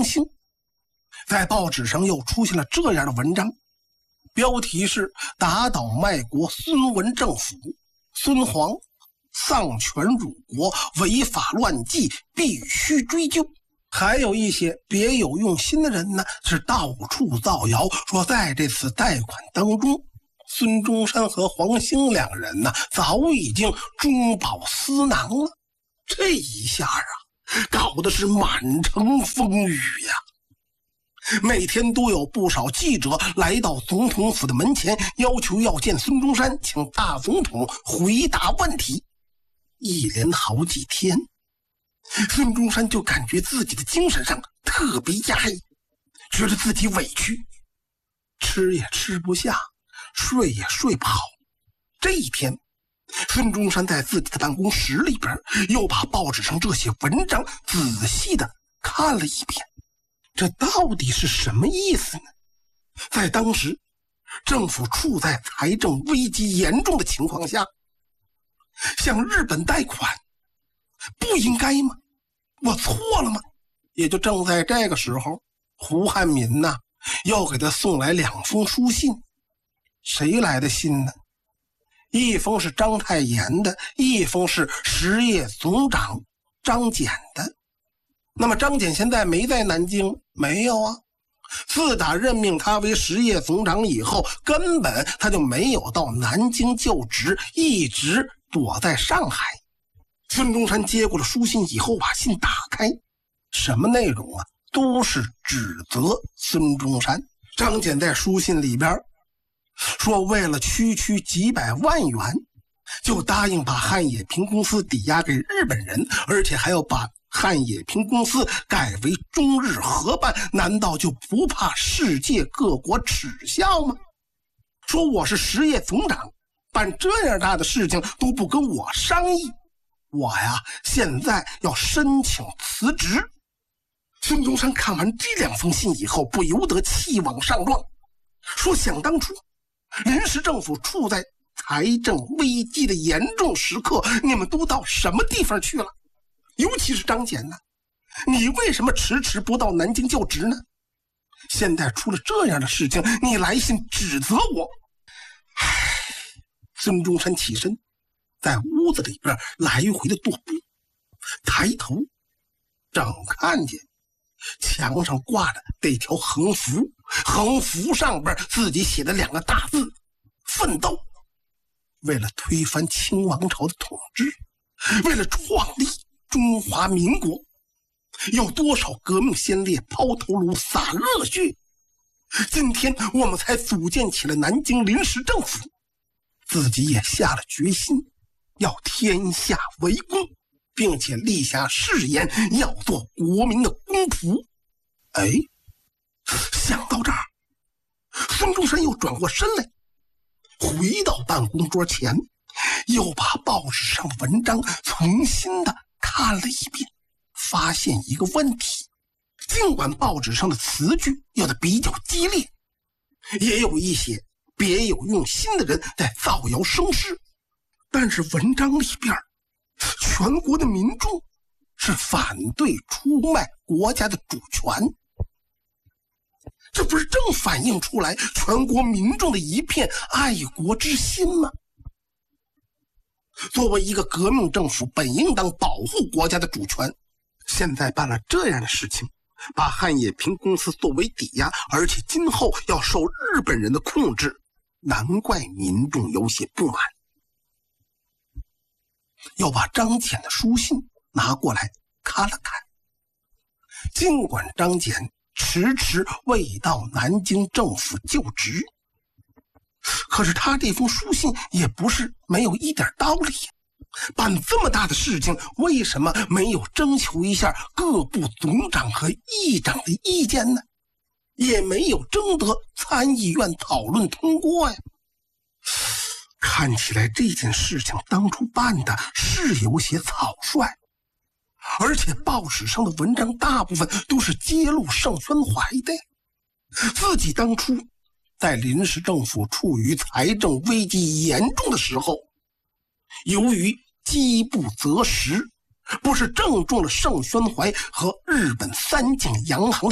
星。在报纸上又出现了这样的文章，标题是打倒卖国孙文政府，孙黄丧权辱国，违法乱纪，必须追究。还有一些别有用心的人呢，是到处造谣，说在这次贷款当中，孙中山和黄兴两人呢，早已经中饱私囊了。这一下啊，搞的是满城风雨呀！每天都有不少记者来到总统府的门前，要求要见孙中山，请大总统回答问题。一连好几天，孙中山就感觉自己的精神上特别压抑，觉得自己委屈，吃也吃不下，睡也睡不好。这一天，孙中山在自己的办公室里边又把报纸上这些文章仔细的看了一遍。这到底是什么意思呢？在当时政府处在财政危机严重的情况下，向日本贷款不应该吗？我错了吗？也就正在这个时候，胡汉民呢又给他送来2封书信。谁来的信呢？一封是章太炎的，一封是实业总长张謇的。那么张謇现在没在南京？没有啊。自打任命他为实业总长以后，根本他就没有到南京就职，一直躲在上海。孙中山接过了书信以后，把信打开，什么内容啊？都是指责孙中山。张謇在书信里边说，为了区几百万元，就答应把汉冶萍公司抵押给日本人，而且还要把汉冶萍公司改为中日合办，难道就不怕世界各国耻笑吗？说我是实业总长，办这样大的事情都不跟我商议，我呀现在要申请辞职。孙中山看完这2封信以后，不由得气往上撞，说想当初临时政府处在财政危机的严重时刻，你们都到什么地方去了？尤其是张謇呢，你为什么迟迟不到南京就职呢？现在出了这样的事情，你来信指责我。孙中山起身，在屋子里边来回的踱步，抬头正看见墙上挂着这条横幅，横幅上边自己写的2个大字：奋斗。为了推翻清王朝的统治，为了创立中华民国，有多少革命先烈抛头颅洒热血？今天我们才组建起了南京临时政府，自己也下了决心要天下为公，并且立下誓言要做国民的公仆。想到这儿，孙中山又转过身来，回到办公桌前，又把报纸上的文章重新的看了一遍，发现一个问题。尽管报纸上的词句有的比较激烈，也有一些别有用心的人在造谣生事，但是文章里边全国的民众是反对出卖国家的主权，这不是正反映出来全国民众的一片爱国之心吗？作为一个革命政府，本应当保护国家的主权，现在办了这样的事情，把汉冶萍公司作为抵押，而且今后要受日本人的控制，难怪民众有些不满。要把张謇的书信拿过来看了看，尽管张謇迟迟未到南京政府就职，可是他这封书信也不是没有一点道理。办这么大的事情，为什么没有征求一下各部总长和议长的意见呢？也没有征得参议院讨论通过呀。看起来这件事情当初办的是有些草率，而且报纸上的文章大部分都是揭露盛宣怀的。自己当初在临时政府处于财政危机严重的时候，由于饥不择食，不是正中了盛宣怀和日本三井洋行的